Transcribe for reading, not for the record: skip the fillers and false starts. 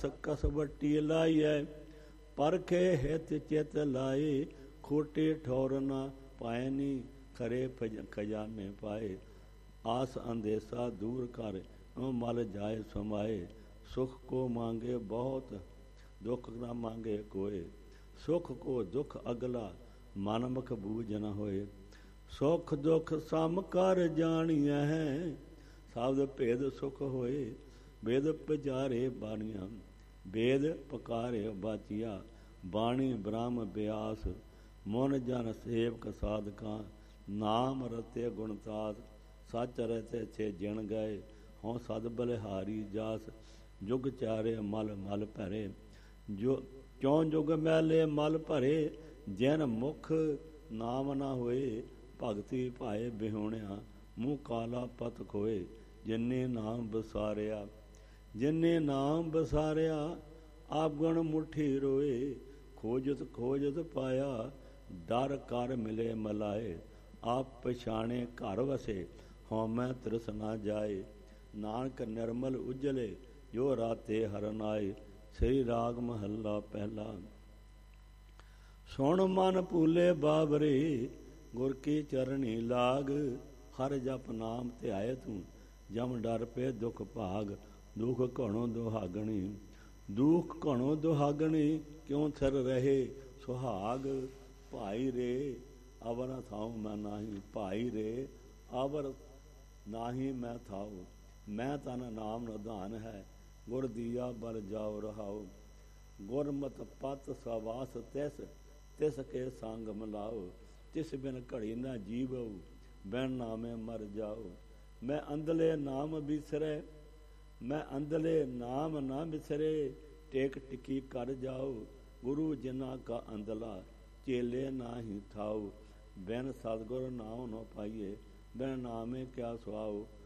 ਕਸ ਕਸਵੱਟੀ ਲਾਈਐ, ਪਰਖੇ ਹਿਤ ਚਿਤ ਲਾਏ, ਖੋਟੇ ਠੌਰ ਨਾ ਪਾਇਨੀ, ਖਰੇ ਖਜ਼ਾਨੇ ਪਾਏ। ਆਸ ਅੰਦੇਸਾ ਦੂਰ ਕਰ, ਮਲ ਜਾਏ ਸਮਾਏ, ਸੁਖ ਕੋ ਮਾਂਗੇ ਬਹੁਤ, ਦੁਖ ਨਾ ਮਾਂਗੇ ਕੋਏ। ਸੁਖ ਕੋ ਦੁਖ ਅਗਲਾ, ਮਨ ਮੁਖ ਬੂਝ ਨ ਹੋਏ। ਸੁਖ ਦੁਖ ਸਮ ਕਰ ਜਾਣੀਐ ਹੈ, ਸ਼ਬਦ ਭੇਦ ਸੁਖ ਹੋਏ। ਵੇਦ ਪਜਾਰੇ ਬਾਣੀਆਂ, ਵੇਦ ਪਕਾਰੇ ਬਾਚੀਆ, ਬਾਣੀ ਬ੍ਰਹਮ ਬਿਆਸ। ਮਨ ਜਨ ਸੇਵਕ ਸਾਧਕਾਂ, ਨਾਮ ਰਤੇ ਗੁਣਤਾਸ। ਸੱਚ ਰਤੇ ਛੇ ਜਿਣ ਗਏ, ਹੋਂ ਸਦ ਬਲਿਹਾਰੀ ਜਾਸ। ਜੁਗ ਚਾਰੇ ਮਲ ਮਲ ਭਰੇ, ਜੋ ਕਿਉਂ ਜੁਗ ਮੈਲੇ ਮਲ ਭਰੇ। ਜਿਨ ਮੁਖ ਨਾਮ ਨਾ ਹੋਏ, ਭਗਤੀ ਭਾਏ ਬਿਹੂਣਿਆ, ਮੂੰਹ ਕਾਲਾ ਪਤ ਖੋਏ। ਜਿਨੇ ਨਾਮ ਬਸਾਰਿਆ, ਜਿਨੇ ਨਾਮ ਬਸਾਰਿਆ, ਆਪ ਗੁਣ ਮੁੱਠੀ ਰੋਏ। ਖੋਜਤ ਖੋਜਤ ਪਾਇਆ, ਡਰ ਕਰ ਮਿਲੇ ਮਲਾਏ। ਆਪ ਪਛਾਣੇ ਘਰ ਵਸੇ, ਹਉਮੈ ਤ੍ਰਿਸ ਨਾ ਜਾਏ। ਨਾਨਕ ਨਿਰਮਲ ਉਜਲੇ, ਜੋ ਰਾਤੇ ਹਰਨ ਆਏ। ਸ੍ਰੀ ਰਾਗ ਮਹੱਲਾ ਪਹਿਲਾ। ਸੁਣ ਮਨ ਭੂਲੇ ਬਾਬਰੇ, ਗੁਰ ਕੀ ਚਰਣੀ ਲਾਗ। ਹਰ ਜਪ ਨਾਮ ਧਿਆਏ ਤੂੰ, ਜਮ ਡਰ ਪੇ ਦੁਖ ਭਾਗ। ਦੁਖ ਘਣੋ ਦੁਹਾਗਣੀ, ਦੁਖ ਘਣੋ ਦੁਹਾਗਣੀ, ਕਿਉਂ ਥਿਰ ਰਹੇ ਸੁਹਾਗ। ਭਾਈ ਰੇ ਅਵਰ ਥਾਉ ਮੈਂ ਨਾਹੀ, ਭਾਈ ਰੇ ਅਵਰ ਨਾਹੀ ਮੈਂ ਥਾਉ। ਮੈਂ ਤਨ ਨਾਮ ਨਿਧਾਨ ਹੈ, ਗੁਰ ਦੀਆ ਬਲ ਜਾਉ ਰਹਾਉ। ਗੁਰਮਤਿ ਪਤ ਸਵਾਸ ਤਿਸ, ਤਿਸ ਕੇ ਸੰਗ ਮਿਲਾਓ। ਤਿਸ ਬਿਨ ਘੜੀ ਨਾ ਜੀਵਉ, ਬਿਨ ਨਾਮੇ ਮਰ ਜਾਓ। ਮੈਂ ਅੰਧਲੇ ਨਾਮ ਬਿਸਰੈ, ਮੈਂ ਅੰਧਲੇ ਨਾਮ ਨਾ ਬਿਸਰੇ। ਟੇਕ ਟਿਕੀ ਕਰ ਜਾਓ, ਗੁਰੂ ਜਿਨਾ ਕਾ ਅੰਧਲਾ, ਚੇਲੇ ਨਾਹੀ ਥਾਉ। ਬਿਨ ਸਤਿਗੁਰ ਨਾਮ ਨ ਪਾਈਏ, ਬਿਨ ਨਾਮੇ ਕਿਆ ਸੁਆਉ।